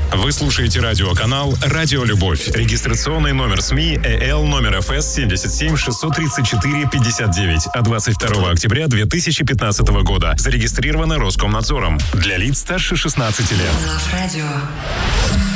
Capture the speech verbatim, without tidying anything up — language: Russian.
Вы слушаете радиоканал «Радио Любовь». Регистрационный номер СМИ ЭЛ номер эф эс семьдесят семь шестьсот тридцать четыре пятьдесят девять от двадцать второго октября две тысячи пятнадцатого года. Зарегистрировано Роскомнадзором. Для лиц старше шестнадцати лет. Love Radio.